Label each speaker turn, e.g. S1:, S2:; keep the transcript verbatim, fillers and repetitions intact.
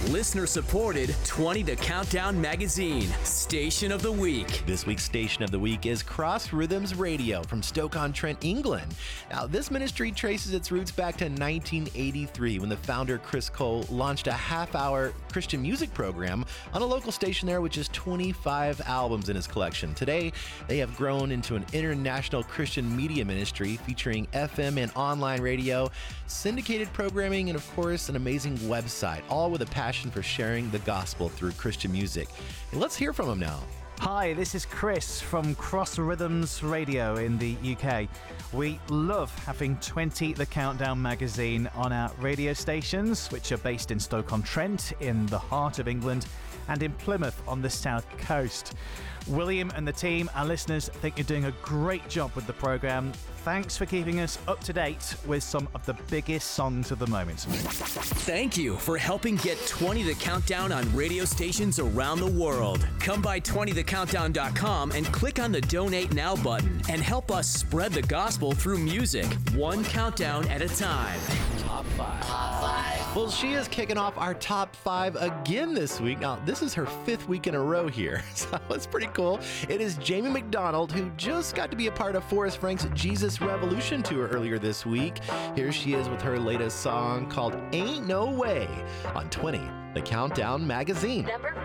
S1: listener supported twenty The Countdown Magazine, Station of the Week.
S2: This week's Station of the Week is Cross Rhythms Radio from Stoke-on-Trent, England. Now, this ministry traces its roots back to nineteen eighty-three when the founder, Chris Cole, launched a half-hour Christian music program on a local station there with just twenty-five albums in his collection. Today, they have grown into an international Christian media ministry featuring F M and online radio, syndicated programming, and of course, an amazing website, all with a passion for sharing the gospel through Christian music. And let's hear from him now.
S3: Hi, this is Chris from Cross Rhythms Radio in the U K. We love having twenty The Countdown magazine on our radio stations, which are based in Stoke-on-Trent in the heart of England and in Plymouth on the south coast. William and the team, our listeners, think you're doing a great job with the programme. Thanks for keeping us up to date with some of the biggest songs of the moment.
S1: Thank you for helping get twenty The Countdown on radio stations around the world. Come by twenty the countdown dot com and click on the Donate Now button and help us spread the gospel through music, one countdown at a time. Top five. Top five.
S2: Well, she is kicking off our top five again this week. Now, this is her fifth week in a row here, so it's pretty cool. It is Jamie McDonald, who just got to be a part of Forrest Frank's Jesus Revolution tour earlier this week. Here she is with her latest song called Ain't No Way on twenty The Countdown Magazine.
S4: Number